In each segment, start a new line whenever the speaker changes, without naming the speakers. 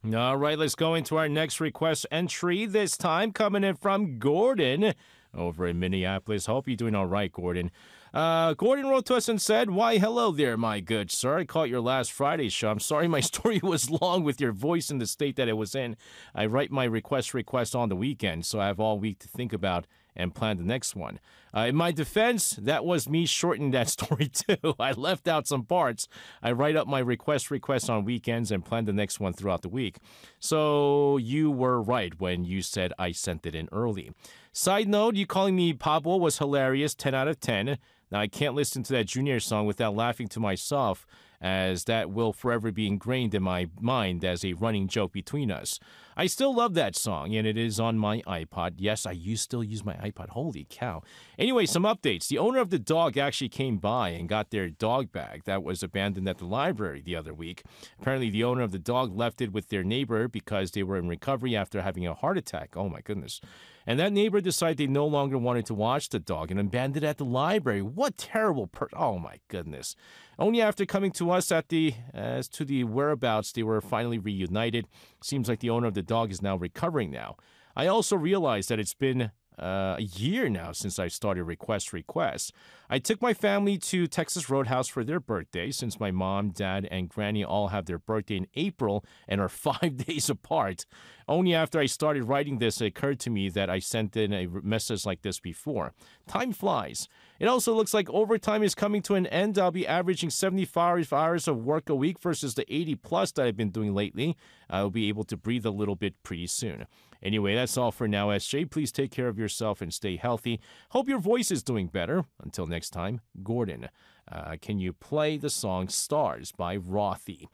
All right, let's go into our next request entry. This time coming in from Gordon over in Minneapolis. Hope you're doing all right, Gordon. Gordon wrote to us and said, "Why, hello there, my good sir. I caught your last Friday show. I'm sorry my story was long with your voice in the state that it was in. I write my request on the weekend, so I have all week to think about and plan the next one. In my defense, that was me shortening that story too. I left out some parts. I write up my request on weekends and plan the next one throughout the week. So you were right when you said I sent it in early. Side note, you calling me Pablo was hilarious, 10 out of 10. Now, I can't listen to that Junior song without laughing to myself, as that will forever be ingrained in my mind as a running joke between us. I still love that song, and it is on my iPod. Yes, still use my iPod. Holy cow. Anyway, some updates. The owner of the dog actually came by and got their dog bag that was abandoned at the library the other week. Apparently, the owner of the dog left it with their neighbor because they were in recovery after having a heart attack. Oh, my goodness. And that neighbor decided they no longer wanted to watch the dog and abandoned it at the library. What terrible oh my goodness. Only after coming to us as to the whereabouts, they were finally reunited. Seems like the owner of the dog is now recovering now. I also realized that it's been a year now since I started requests. I took my family to Texas Roadhouse for their birthday, since my mom, dad, and granny all have their birthday in April and are 5 days apart. Only after I started writing this, it occurred to me that I sent in a message like this before. Time flies. It also looks like overtime is coming to an end. I'll be averaging 75 hours of work a week versus the 80 plus that I've been doing lately. I'll be able to breathe a little bit pretty soon. Anyway, that's all for now, SJ. Please take care of yourself and stay healthy. Hope your voice is doing better. Until next time, Gordon. Can you play the song Stars by Rothy?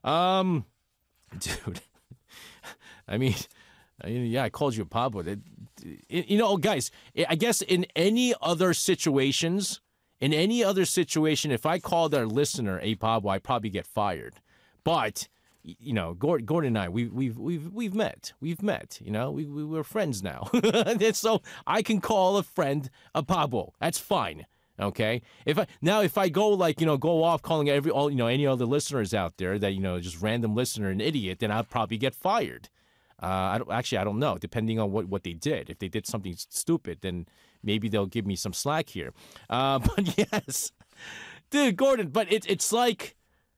Dude. I mean, yeah, I called you Pablo. Guys, I guess in any other situation, if I called our listener a Pablo, I'd probably get fired. But Gordon and I, we've met. We're friends now. And so I can call a friend a Pablo. That's fine. Okay. If I go go off calling any other listeners out there that just random listener an idiot, then I'll probably get fired. I don't know. Depending on what they did. If they did something stupid, then maybe they'll give me some slack here. But yes, dude, Gordon. But it's like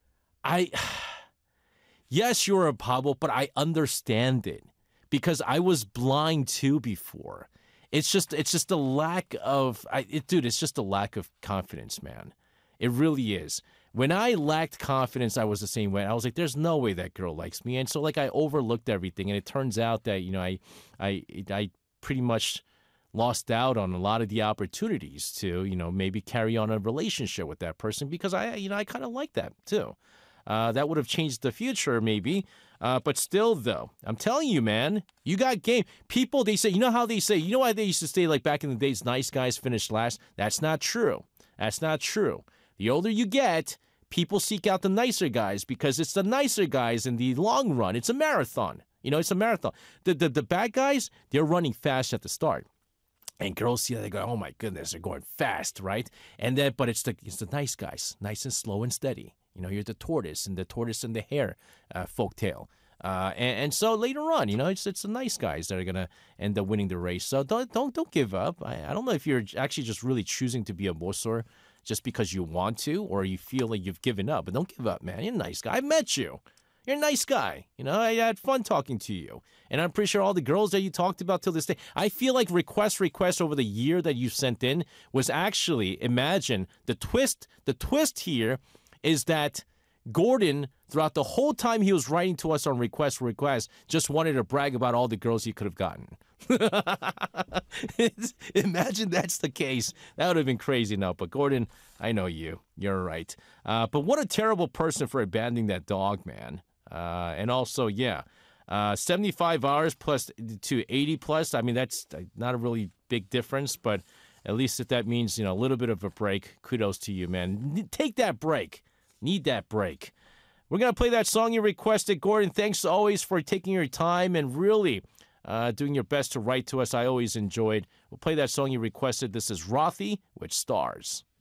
yes, you're a Pablo, but I understand it because I was blind too before. It's just a lack of, it's just a lack of confidence, man. It really is. When I lacked confidence, I was the same way. I was like, there's no way that girl likes me. And so I overlooked everything. And it turns out that, I pretty much lost out on a lot of the opportunities to, maybe carry on a relationship with that person because I kind of like that too. That would have changed the future, maybe. But still, though, I'm telling you, man, you got game. People, they say, why they used to say, back in the days, nice guys finish last? That's not true. That's not true. The older you get, people seek out the nicer guys because it's the nicer guys in the long run. It's a marathon. It's a marathon. The bad guys, they're running fast at the start. And girls see that, they go, oh my goodness, they're going fast, right? And then, but it's the nice guys, nice and slow and steady. You're the tortoise and the hare folktale. And so later on, it's the nice guys that are gonna end up winning the race. So don't give up. I don't know if you're actually just really choosing to be a bossor just because you want to, or you feel like you've given up. But don't give up, man. You're a nice guy. I met you. You're a nice guy. I had fun talking to you. And I'm pretty sure all the girls that you talked about till this day, I feel like request over the year that you sent in was actually, imagine, the twist here is that Gordon, throughout the whole time he was writing to us on request, just wanted to brag about all the girls he could have gotten. Imagine that's the case. That would have been crazy now. But Gordon, I know you. You're right. But what a terrible person for abandoning that dog, man. And also, 75 hours plus to 80 plus. I mean, that's not a really big difference, but at least if that means, a little bit of a break, kudos to you, man. Take that break. Need that break. We're going to play that song you requested, Gordon. Thanks always for taking your time and really doing your best to write to us. I always enjoyed. We'll play that song you requested. This is Rothy with Stars.